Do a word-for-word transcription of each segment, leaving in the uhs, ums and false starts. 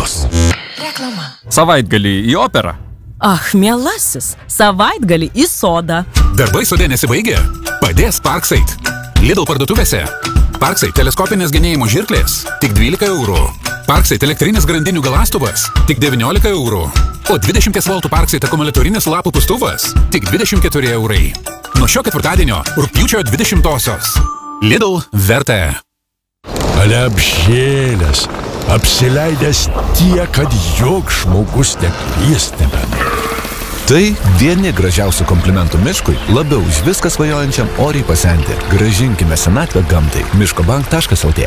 toks. Reklama. Savaitgalį į operą. Ach, mielasis, savaitgalį į sodą. Darbai sode nesibaigė? Padės Parkside. Lidl parduotuvėse. Parkside teleskopinės genėjimo žirklės – tik dvylika eurų. Parkside elektrinis grandinių galastuvas – tik devyniolika eurų. O dvidešimties voltų Parkside akumuliatorinis lapų pūstuvas – tik dvidešimt keturi eurai. Nuo šio ketvirtadienio rugpjūčio dvidešimtosios. Lidl verta. Ale apžėlęs, apsileidęs tiek, kad joks žmogus nekviestumė. Tai vieni gražiausių komplimentų miškui, labiau už viską svajojančiam oriai pasenti. Grąžinkime senatvę gamtai. miškobank taškas lt.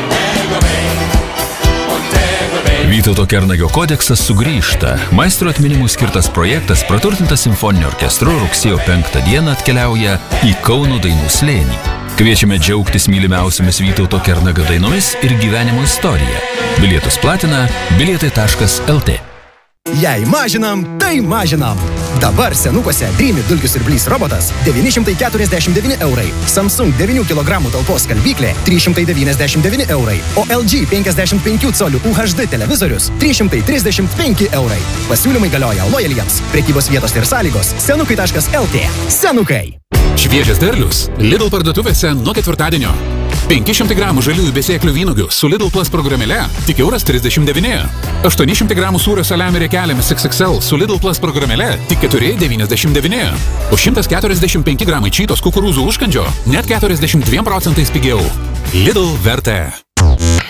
Vytauto Kernagio kodeksas sugrįžta. Maestro atminimui skirtas projektas, praturtintas simfoniniu orkestru, rugsėjo penktą dieną atkeliauja į Kauno dainų slėnį. Kviečiame džiaugtis mylimiausiamis Vytauto Kernagio dainomis ir gyvenimo istorija. Bilietus platina bilietai taškas lt. Jei mažinam, tai mažinam. Dabar senukuose Dreamy dulkių siurblys robotas devyni šimtai keturiasdešimt devyni eurai. Samsung devynių kilogramų talpos skalbyklė trys šimtai devyniasdešimt devyni eurai. O L G penkiasdešimt penkių colių U H D televizorius trys šimtai trisdešimt penki eurai. Pasiūlymai galioja lojaliems. Prekybos vietos ir sąlygos senukai taškas lt. Senukai. Šviežias derlius Lidl parduotuvėse nuo ketvirtadienio. penki šimtai gramų žaliųjų besėklių vynugių su Lidl Plus programėle tik euras trisdešimt devyni. aštuoni šimtai gramų sūrio saliamio riekelėmis X X L su Lidl Plus programėle tik keturi devyniasdešimt devyni. O šimtas keturiasdešimt penki gramai čytos kukurūzų užkandžio net keturiasdešimt dviem procentais pigiau. Lidl verta.